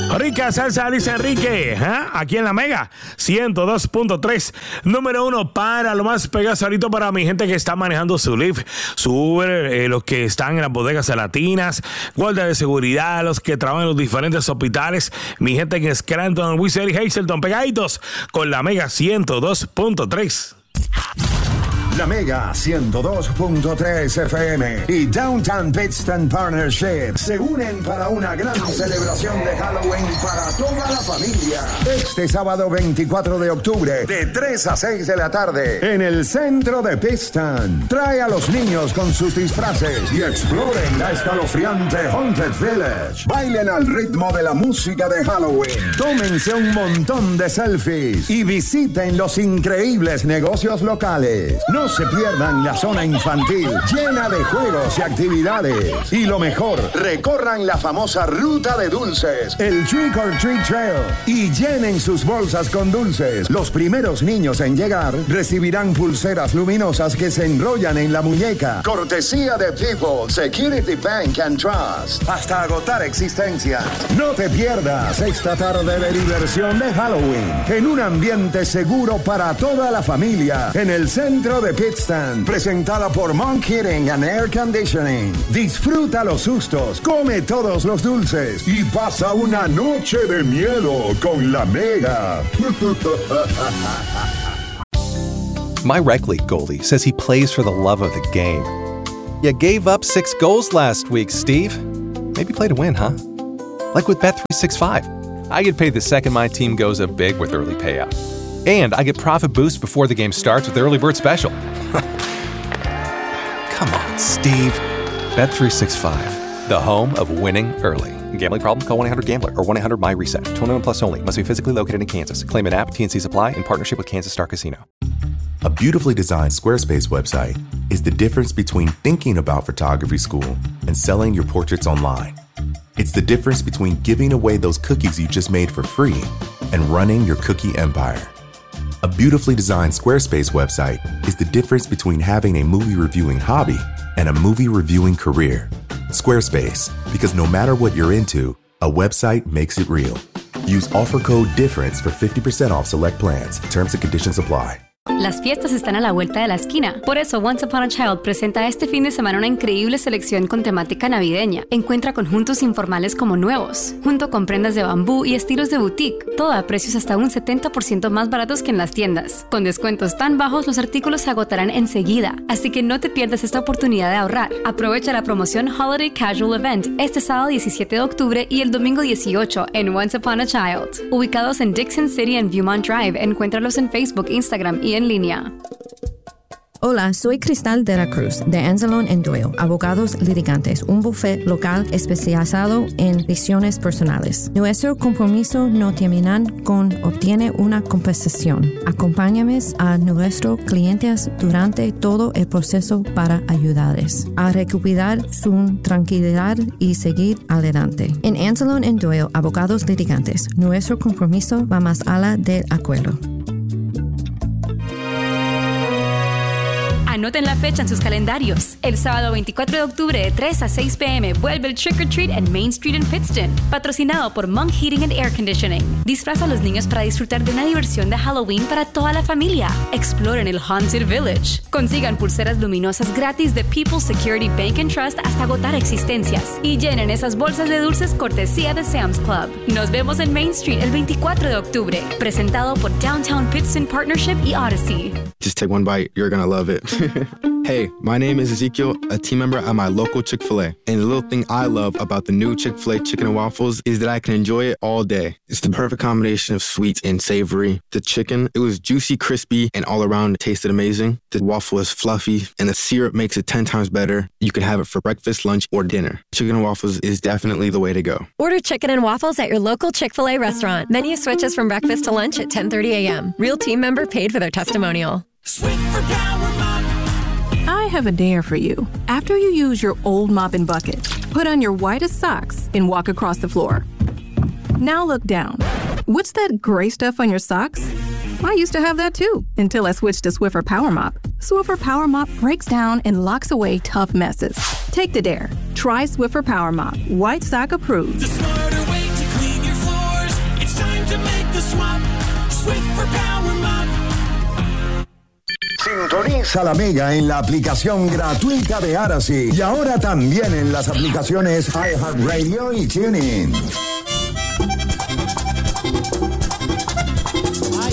Rica salsa, dice Enrique, aquí en la Mega 102.3, número 1 para lo más pegasadito para mi gente que está manejando su Lyft, su Uber, los que están en las bodegas latinas, guardia de seguridad, los que trabajan en los diferentes hospitales, mi gente que es Scranton, Wizard y Hazleton, pegaditos con la Mega 102.3. La Mega 102.3 FM y Downtown Pittston Partnership se unen para una gran celebración de Halloween para toda la familia. Este sábado 24 de octubre, de 3 a 6 de la tarde, en el centro de Pittston. Trae a los niños con sus disfraces y exploren la escalofriante Haunted Village. Bailen al ritmo de la música de Halloween. Tómense un montón de selfies y visiten los increíbles negocios locales. No se pierdan la zona infantil llena de juegos y actividades. Y lo mejor, recorran la famosa ruta de dulces, el Trick or Treat Trail, y llenen sus bolsas con dulces. Los primeros niños en llegar recibirán pulseras luminosas que se enrollan en la muñeca. Cortesía de People, Security Bank and Trust. Hasta agotar existencias. No te pierdas esta tarde de diversión de Halloween en un ambiente seguro para toda la familia en el centro de Pittston, presentada por Monk Heating and Air Conditioning. Disfruta los sustos, come todos los dulces y pasa una noche de miedo con la Mega. My rec league goalie says he plays for the love of the game. You gave up 6 goals last week, Steve. Maybe play to win, huh? Like with Bet365. I get paid the second my team goes up big with early payout. And I get profit boost before the game starts with the Early Bird Special. Come on, Steve. Bet365, the home of winning early. Gambling problem? Call 1-800-GAMBLER or 1-800-MY-RESET. 21 plus only. Must be physically located in Kansas. Claim an app. TNC Supply in partnership with Kansas Star Casino. A beautifully designed Squarespace website is the difference between thinking about photography school and selling your portraits online. It's the difference between giving away those cookies you just made for free and running your cookie empire. A beautifully designed Squarespace website is the difference between having a movie reviewing hobby and a movie reviewing career. Squarespace, because no matter what you're into, a website makes it real. Use offer code DIFFERENCE for 50% off select plans. Terms and conditions apply. Las fiestas están a la vuelta de la esquina. Por eso, Once Upon a Child presenta este fin de semana una increíble selección con temática navideña. Encuentra conjuntos informales como nuevos, junto con prendas de bambú y estilos de boutique. Todo a precios hasta un 70% más baratos que en las tiendas. Con descuentos tan bajos, los artículos se agotarán enseguida. Así que no te pierdas esta oportunidad de ahorrar. Aprovecha la promoción Holiday Casual Event este sábado 17 de octubre y el domingo 18 en Once Upon a Child. Ubicados en Dixon City en Viewmont Drive, encuéntralos en Facebook, Instagram y en línea. Hola, soy Cristal de la Cruz, de Anzalone & Doyle, abogados litigantes, un bufete local especializado en lesiones personales. Nuestro compromiso no termina con obtener una compensación. Acompáñame a nuestros clientes durante todo el proceso para ayudarles a recuperar su tranquilidad y seguir adelante. En Anzalone & Doyle, abogados litigantes, nuestro compromiso va más allá del acuerdo. Anoten la fecha en sus calendarios. El sábado 24 de octubre de 3 a 6 p.m. vuelve el Trick or Treat en Main Street en Pittston, patrocinado por Monk Heating and Air Conditioning. Disfraza a los niños para disfrutar de una diversión de Halloween para toda la familia. Exploren el Haunted Village. Consigan pulseras luminosas gratis de People, Security Bank and Trust hasta agotar existencias. Y llenen esas bolsas de dulces cortesía de Sam's Club. Nos vemos en Main Street el 24 de octubre. Presentado por Downtown Pittston Partnership y Odyssey. Just take one bite, you're gonna love it. Hey, my name is Ezekiel, a team member at my local Chick-fil-A. And the little thing I love about the new Chick-fil-A chicken and waffles is that I can enjoy it all day. It's the perfect combination of sweet and savory. The chicken, it was juicy, crispy, and all around it tasted amazing. The waffle is fluffy, and the syrup makes it 10 times better. You can have it for breakfast, lunch, or dinner. Chicken and waffles is definitely the way to go. Order chicken and waffles at your local Chick-fil-A restaurant. Menu switches from breakfast to lunch at 10:30 a.m. Real team member paid for their testimonial. Swiffer Power Mop. I have a dare for you. After you use your old mop and bucket, put on your whitest socks and walk across the floor. Now look down. What's that gray stuff on your socks? I used to have that too, until I switched to Swiffer Power Mop. Swiffer Power Mop breaks down and locks away tough messes. Take the dare. Try Swiffer Power Mop. White sock approved. The smarter way to clean your floor. to make the swap. Swift for Power Mop. Sintoniza la Mega en la aplicación gratuita de Aracy y ahora también en las aplicaciones iHeartRadio y TuneIn.